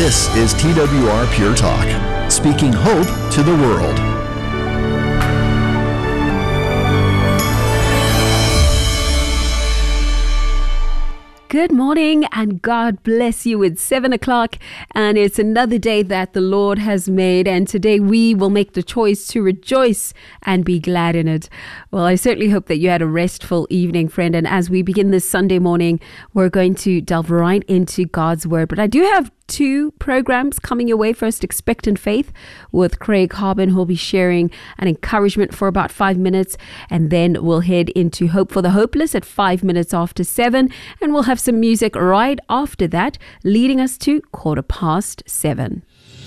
This is TWR Pure Talk, speaking hope to the world. Good morning and God bless you. It's 7 o'clock and it's another day that the Lord has made, and today we will make the choice to rejoice and be glad in it. Well, I certainly hope that you had a restful evening, friend, and as we begin this Sunday morning, we're going to delve right into God's Word. But I do have two programs coming your way. First, Expectant Faith with Craig Harbin, who'll be sharing an encouragement for about 5 minutes, and then we'll head into Hope for the Hopeless at 5 minutes after 7, and we'll have some music right after that, leading us to 7:15.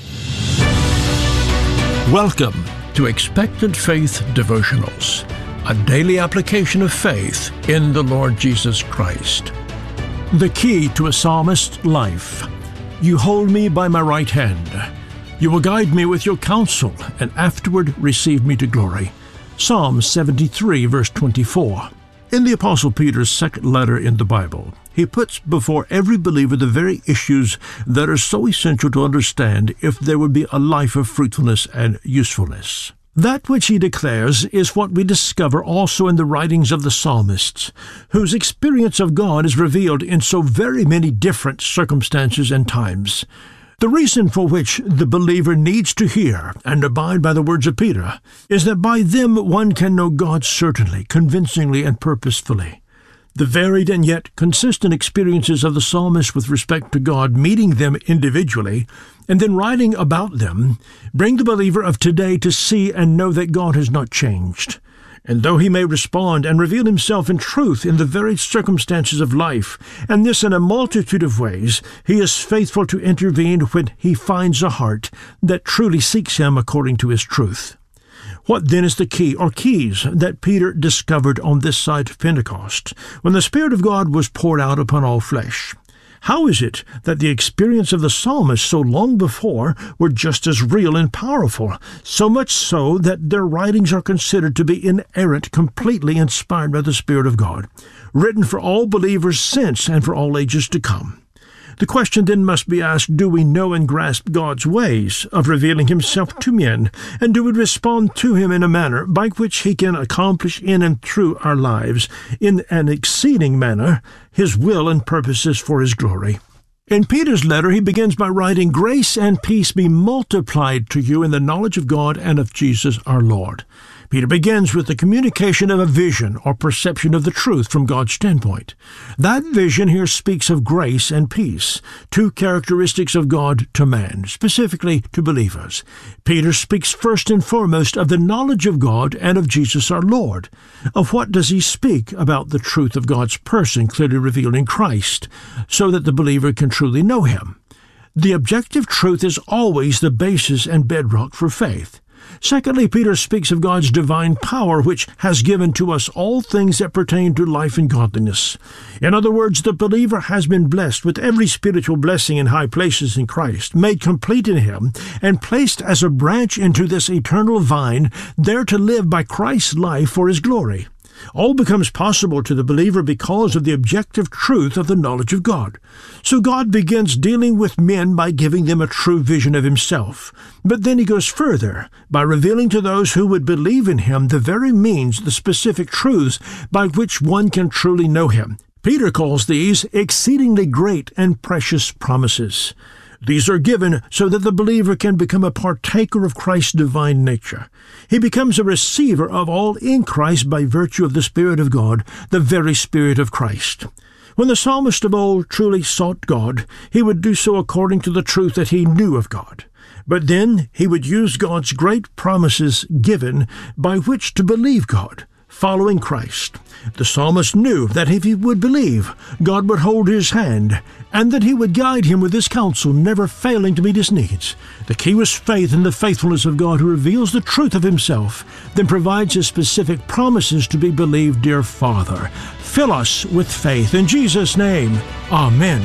Welcome to Expectant Faith Devotionals, a daily application of faith in the Lord Jesus Christ. The key to a psalmist's life. You hold me by my right hand. You will guide me with your counsel, and afterward receive me to glory. Psalm 73, verse 24. In the Apostle Peter's second letter in the Bible, he puts before every believer the very issues that are so essential to understand if there would be a life of fruitfulness and usefulness. That which he declares is what we discover also in the writings of the psalmists, whose experience of God is revealed in so very many different circumstances and times. The reason for which the believer needs to hear and abide by the words of Peter is that by them one can know God certainly, convincingly, and purposefully. The varied and yet consistent experiences of the psalmist with respect to God, meeting them individually and then writing about them, bring the believer of today to see and know that God has not changed. And though he may respond and reveal himself in truth in the varied circumstances of life, and this in a multitude of ways, he is faithful to intervene when he finds a heart that truly seeks him according to his truth. What then is the key or keys that Peter discovered on this side of Pentecost, when the Spirit of God was poured out upon all flesh? How is it that the experience of the psalmist so long before were just as real and powerful, so much so that their writings are considered to be inerrant, completely inspired by the Spirit of God, written for all believers since and for all ages to come? The question then must be asked, do we know and grasp God's ways of revealing himself to men, and do we respond to him in a manner by which he can accomplish in and through our lives, in an exceeding manner, his will and purposes for his glory? In Peter's letter, he begins by writing, "Grace and peace be multiplied to you in the knowledge of God and of Jesus our Lord." Peter begins with the communication of a vision or perception of the truth from God's standpoint. That vision here speaks of grace and peace, two characteristics of God to man, specifically to believers. Peter speaks first and foremost of the knowledge of God and of Jesus our Lord. Of what does he speak? About the truth of God's person clearly revealed in Christ, so that the believer can truly know him. The objective truth is always the basis and bedrock for faith. Secondly, Peter speaks of God's divine power, which has given to us all things that pertain to life and godliness. In other words, the believer has been blessed with every spiritual blessing in high places in Christ, made complete in him, and placed as a branch into this eternal vine, there to live by Christ's life for his glory. All becomes possible to the believer because of the objective truth of the knowledge of God. So God begins dealing with men by giving them a true vision of himself. But then he goes further by revealing to those who would believe in him the very means, the specific truths by which one can truly know him. Peter calls these exceedingly great and precious promises. These are given so that the believer can become a partaker of Christ's divine nature. He becomes a receiver of all in Christ by virtue of the Spirit of God, the very Spirit of Christ. When the psalmist of old truly sought God, he would do so according to the truth that he knew of God. But then he would use God's great promises given by which to believe God, following Christ. The psalmist knew that if he would believe, God would hold his hand, and that he would guide him with his counsel, never failing to meet his needs. The key was faith in the faithfulness of God, who reveals the truth of himself, then provides his specific promises to be believed. Dear Father, fill us with faith. In Jesus' name, Amen.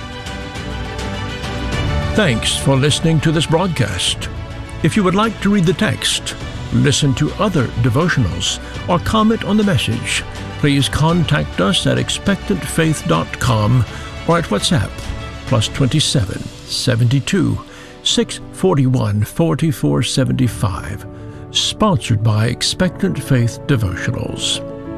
Thanks for listening to this broadcast. If you would like to read the text, listen to other devotionals, or comment on the message, please contact us at expectantfaith.com or at WhatsApp plus 27 72 641 4475. Sponsored by Expectant Faith Devotionals.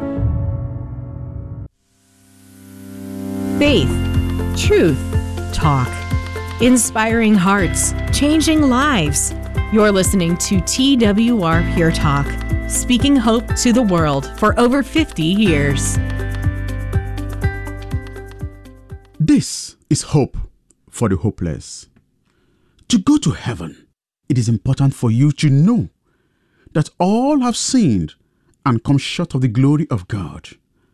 Faith, truth, talk. Inspiring hearts, changing lives. You're listening to TWR Pure Talk, speaking hope to the world for over 50 years. This is hope for the hopeless. To go to heaven, it is important for you to know that all have sinned and come short of the glory of God,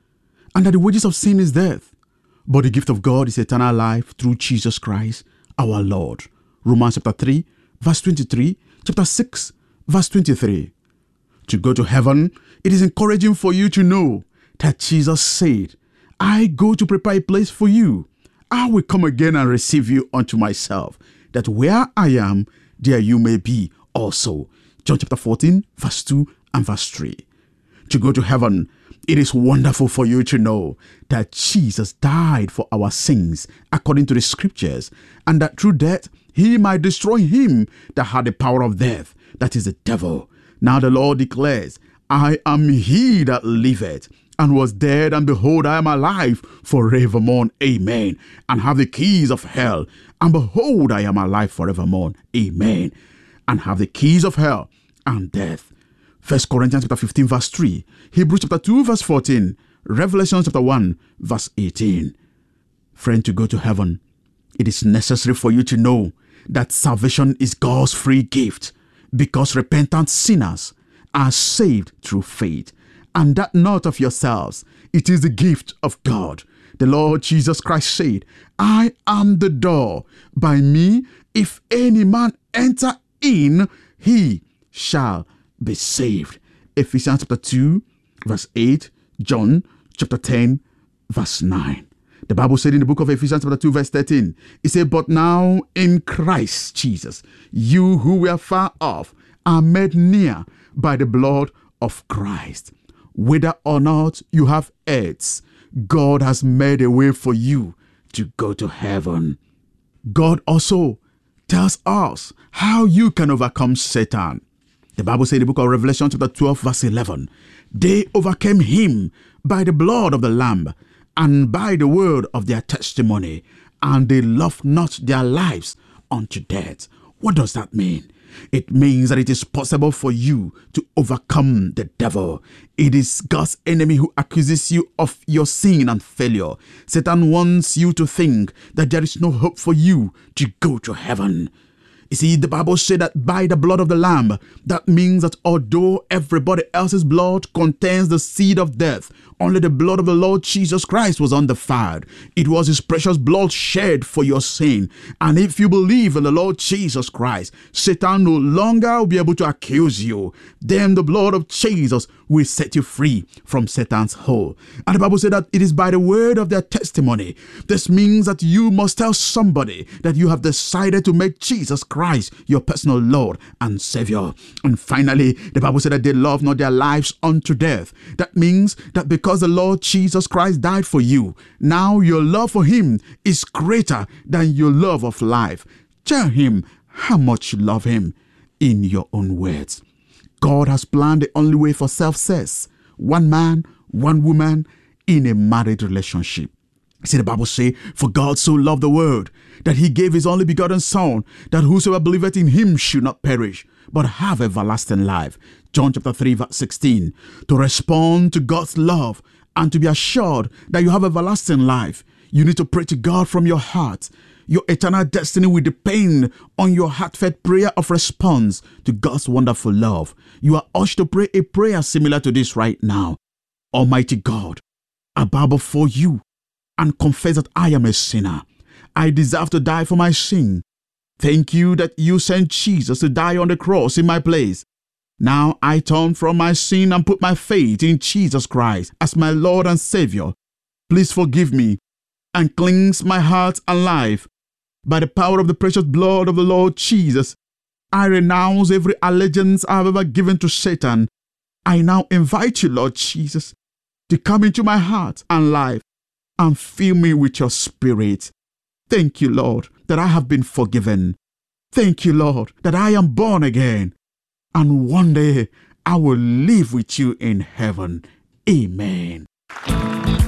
and that the wages of sin is death, but the gift of God is eternal life through Jesus Christ our Lord. Romans chapter 3, verse 23, chapter 6, verse 23. To go to heaven, it is encouraging for you to know that Jesus said, I go to prepare a place for you. I will come again and receive you unto myself, that where I am, there you may be also. John chapter 14, verse 2 and verse 3. To go to heaven, it is wonderful for you to know that Jesus died for our sins according to the scriptures, and that through death he might destroy him that had the power of death, that is the devil. Now the Lord declares, I am he that liveth, and was dead, and behold, I am alive forevermore. Amen. And have the keys of hell, and behold, I am alive forevermore. Amen. And have the keys of hell and death. 1 Corinthians chapter 15, verse 3. Hebrews chapter 2, verse 14. Revelation chapter 1, verse 18. Friend, to go to heaven, it is necessary for you to know that salvation is God's free gift, because repentant sinners are saved through faith, and that not of yourselves. It is the gift of God. The Lord Jesus Christ said, I am the door. By me, if any man enter in, he shall be saved. Ephesians chapter 2, verse 8. John chapter 10, verse 9. The Bible said in the book of Ephesians chapter 2, verse 13, it said, but now in Christ Jesus, you who were far off are made near by the blood of Christ. Whether or not you have AIDS, God has made a way for you to go to heaven. God also tells us how you can overcome Satan. The Bible says in the book of Revelation chapter 12, verse 11, they overcame him by the blood of the Lamb and by the word of their testimony, and they loved not their lives unto death. What does that mean? It means that it is possible for you to overcome the devil. It is God's enemy who accuses you of your sin and failure. Satan wants you to think that there is no hope for you to go to heaven. You see, the Bible said that by the blood of the Lamb, that means that although everybody else's blood contains the seed of death, only the blood of the Lord Jesus Christ was undefiled. It was his precious blood shed for your sin. And if you believe in the Lord Jesus Christ, Satan no longer will be able to accuse you. Then the blood of Jesus will set you free from Satan's hold. And the Bible said that it is by the word of their testimony. This means that you must tell somebody that you have decided to make Jesus Christ your personal Lord and Savior. And finally, the Bible said that they love not their lives unto death. That means that because the Lord Jesus Christ died for you, now your love for him is greater than your love of life. Tell him how much you love him in your own words. God has planned the only way for success. One man, one woman in a married relationship. See, the Bible says, for God so loved the world that he gave his only begotten Son, that whosoever believeth in him should not perish, but have everlasting life. John chapter 3, verse 16. To respond to God's love and to be assured that you have everlasting life, you need to pray to God from your heart. Your eternal destiny will depend on your heartfelt prayer of response to God's wonderful love. You are urged to pray a prayer similar to this right now. Almighty God, I bow before you and confess that I am a sinner. I deserve to die for my sin. Thank you that you sent Jesus to die on the cross in my place. Now I turn from my sin and put my faith in Jesus Christ as my Lord and Savior. Please forgive me and cleanse my heart and life. By the power of the precious blood of the Lord Jesus, I renounce every allegiance I have ever given to Satan. I now invite you, Lord Jesus, to come into my heart and life and fill me with your Spirit. Thank you, Lord, that I have been forgiven. Thank you, Lord, that I am born again. And one day I will live with you in heaven. Amen.